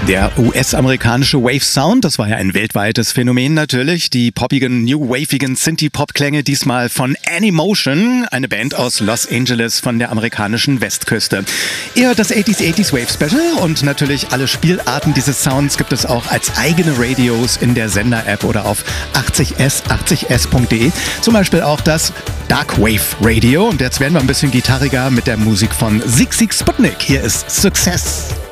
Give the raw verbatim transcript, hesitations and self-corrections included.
Der U S-amerikanische Wave Sound, das war ja ein weltweites Phänomen natürlich. Die poppigen, new-wavigen Synthie-Pop-Klänge, diesmal von Anymotion, eine Band aus Los Angeles von der amerikanischen Westküste. Ihr hört das achtziger achtziger Wave Special und natürlich alle Spielarten dieses Sounds gibt es auch als eigene Radios in der Sender-App oder auf achtzig S, achtzig S Punkt de. Zum Beispiel auch das Dark Wave Radio. Und jetzt werden wir ein bisschen gitarriger mit der Musik von Sigue Sigue Sputnik. Hier ist Success.